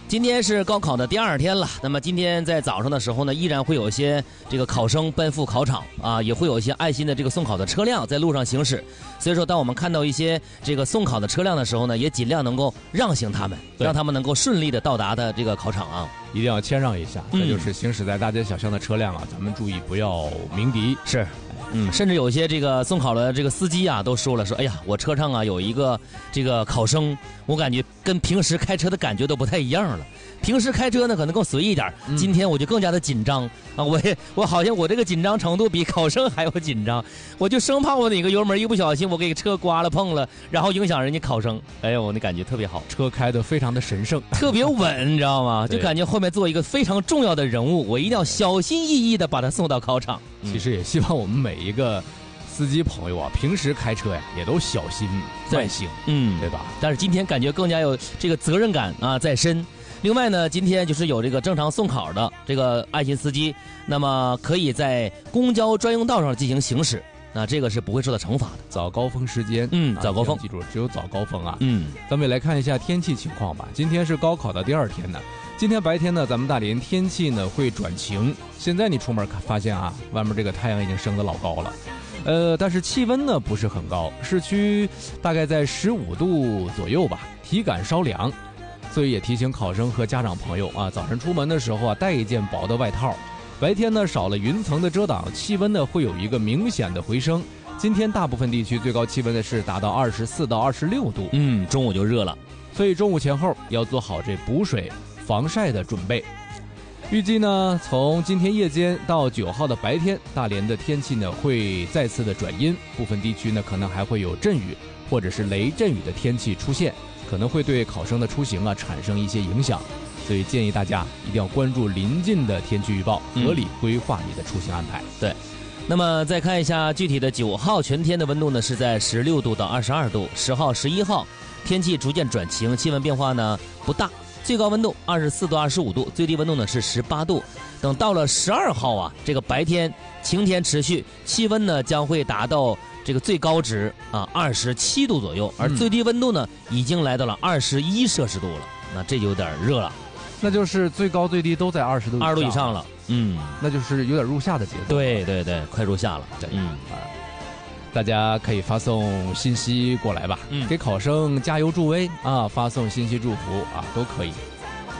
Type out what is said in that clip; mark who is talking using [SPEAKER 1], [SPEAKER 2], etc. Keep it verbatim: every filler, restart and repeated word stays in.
[SPEAKER 1] 今天是高考的第二天了，那么今天在早上的时候呢，依然会有一些这个考生奔赴考场啊，也会有一些爱心的这个送考的车辆在路上行驶。所以说，当我们看到一些这个送考的车辆的时候呢，也尽量能够让行他们，让他们能够顺利的到达的这个考场啊，
[SPEAKER 2] 一定要谦让一下。
[SPEAKER 1] 嗯、
[SPEAKER 2] 那就是行驶在大街小巷的车辆啊，咱们注意不要鸣笛。
[SPEAKER 1] 是。嗯，甚至有些这个送考的这个司机啊，都说了说，哎呀，我车上啊有一个这个考生，我感觉跟平时开车的感觉都不太一样了。平时开车呢可能更随意一点，
[SPEAKER 2] 嗯、
[SPEAKER 1] 今天我就更加的紧张啊！我也我好像我这个紧张程度比考生还要紧张，我就生怕我哪个油门一不小心我给车刮了碰了，然后影响人家考生。哎呦，我那感觉特别好，
[SPEAKER 2] 车开得非常的神圣，
[SPEAKER 1] 特别稳，你知道吗？就感觉后面做一个非常重要的人物，我一定要小心翼翼的把他送到考场。
[SPEAKER 2] 嗯、其实也希望我们每一个司机朋友啊，平时开车呀也都小心万行，
[SPEAKER 1] 嗯，
[SPEAKER 2] 对吧？
[SPEAKER 1] 但是今天感觉更加有这个责任感啊在身。另外呢，今天就是有这个正常送考的这个爱心司机，那么可以在公交专用道上进行行驶，那这个是不会受到惩罚的。
[SPEAKER 2] 早高峰时间，
[SPEAKER 1] 嗯，早高峰，
[SPEAKER 2] 啊、记住只有早高峰啊。
[SPEAKER 1] 嗯，
[SPEAKER 2] 咱们也来看一下天气情况吧。今天是高考的第二天呢，今天白天呢，咱们大连天气呢会转晴。现在你出门发现啊，外面这个太阳已经升得老高了。呃，但是气温呢不是很高，市区大概在十五度左右吧，体感稍凉，所以也提醒考生和家长朋友啊，早晨出门的时候啊，带一件薄的外套。白天呢少了云层的遮挡，气温呢会有一个明显的回升。今天大部分地区最高气温的是达到二十四到二十六度，
[SPEAKER 1] 嗯，中午就热了，
[SPEAKER 2] 所以中午前后要做好这补水、防晒的准备。预计呢，从今天夜间到九号的白天，大连的天气呢会再次的转阴，部分地区呢可能还会有阵雨或者是雷阵雨的天气出现，可能会对考生的出行啊产生一些影响，所以建议大家一定要关注临近的天气预报，合理规划你的出行安排。
[SPEAKER 1] 嗯、对。那么再看一下具体的九号全天的温度呢是在十六度到二十二度，十号、十一号天气逐渐转晴，气温变化呢不大。最高温度二十四到二十五度，最低温度呢是十八度。等到了十二号啊，这个白天晴天持续，气温呢将会达到这个最高值啊二十七度左右，而最低温度呢已经来到了二十一摄氏度了，那这就有点热了。
[SPEAKER 2] 那就是最高最低都在二十度，
[SPEAKER 1] 二十度以上了。嗯，
[SPEAKER 2] 那就是有点入夏的节奏。
[SPEAKER 1] 对对对，快入夏了。
[SPEAKER 2] 对，嗯啊。大家可以发送信息过来吧，嗯，给考生加油助威啊，发送信息祝福啊，都可以。